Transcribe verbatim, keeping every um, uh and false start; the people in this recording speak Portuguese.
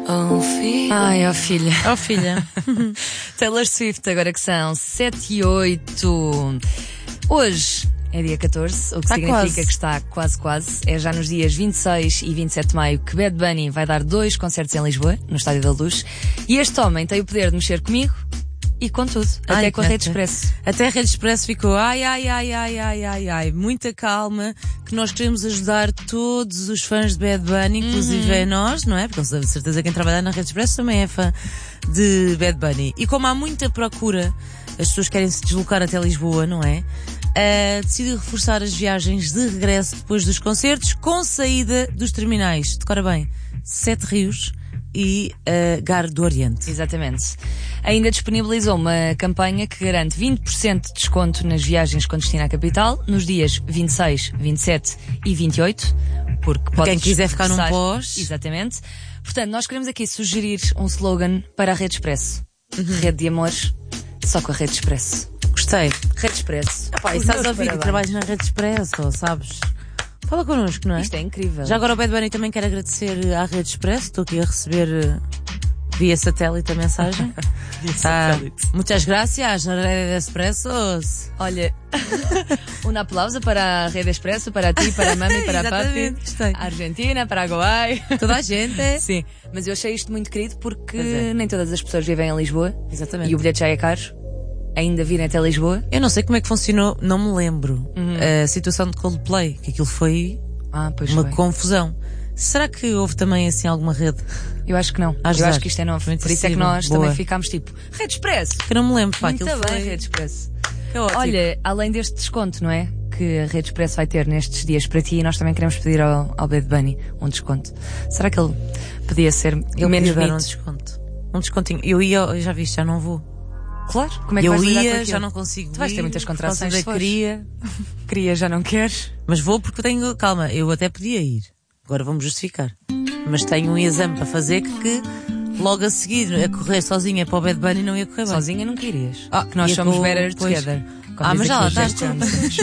Oh, filha. Ai, oh filha. Oh filha. Taylor Swift, agora que são sete e oito. Hoje é dia catorze, o que Está significa quase. que está quase quase. É já nos dias vinte e seis e vinte e sete de maio que Bad Bunny vai dar dois concertos em Lisboa, no Estádio da Luz. E este homem tem o poder de mexer comigo e com tudo, Ai, até com a Rede até- Expresso. Até a Rede Expresso ficou ai, ai, ai, ai, ai, ai, ai. Muita calma, que nós queremos ajudar todos os fãs de Bad Bunny, inclusive Uhum. é nós, não é? Porque com certeza quem trabalha na Rede Expresso também é fã de Bad Bunny. E como há muita procura, as pessoas querem se deslocar até Lisboa, não é? Uh, decidi reforçar as viagens de regresso depois dos concertos com saída dos terminais. Decora bem, Sete Rios e uh, Gar do Oriente. Exatamente. Ainda disponibilizou uma campanha que garante vinte por cento de desconto nas viagens com destino à capital, nos dias vinte e seis, vinte e sete e vinte e oito, porque pode quem quiser ficar num regressar- pós. Exatamente. Portanto, nós queremos aqui sugerir um slogan para a Rede Expresso. Uhum. Rede de amores, só com a Rede Expresso. Gostei. Rede Expresso. Pá, e Os estás meus a ouvir que parabéns. trabalhas na Rede Expresso, sabes? Fala connosco, não é? Isto é incrível. Já agora o Bad Bunny também quero agradecer à Rede Expresso. Estou aqui a receber eh, via satélite a mensagem. Tá. Muitas gracias, Rede Expressos. Olha, um aplauso para a Rede Expresso, para ti, para a mami, para a papi, Exatamente, gostei. Argentina, Paraguai. Toda a gente. Sim, mas eu achei isto muito querido porque Pois é. nem todas as pessoas vivem em Lisboa Exatamente. e o bilhete já é caro. Ainda virem até Lisboa. Eu não sei como é que funcionou, não me lembro, a situação de Coldplay, que aquilo foi Ah, pois uma foi. confusão. Será que houve também assim alguma rede? Eu acho que não. Às eu acho vezes. que isto é novo. Muito Por isso é que acessível. nós Boa. também ficámos tipo Rede Expresso. Que eu não me lembro, pá, Muito aquilo bem, foi... Rede Expresso. que ótimo. Olha, além deste desconto, não é? Que a Rede Expresso vai ter nestes dias para ti, nós também queremos pedir ao, ao Bad Bunny um desconto. Será que ele podia ser eu menos podia dar um bonito? desconto. Um descontinho. Eu ia, eu já viste, já não vou. Claro. Como é que eu vais lidar com ia, aquilo? já não consigo. Tu vais ter ir, muitas por causa contrações da se fores. queria. Queria, já não queres? Mas vou porque tenho, calma, eu até podia ir. Agora vamos justificar. Mas tenho um exame para fazer que, que logo a seguir, a correr sozinha para o Bad Bunny não ia correr bem. Sozinha nunca irias. Ah, que nós ia somos com- better pois. together. Como Ah, diz mas já aqui lá o Jeff estás tu. Jones.